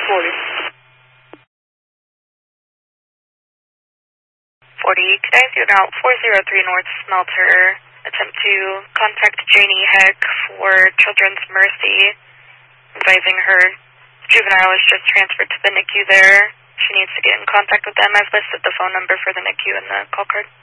40, could I have you route 403 North Smelter attempt to contact Janie Heck for Children's Mercy, advising her juvenile is just transferred to the NICU there. She needs to get in contact with them. I've listed the phone number for the NICU in the call card.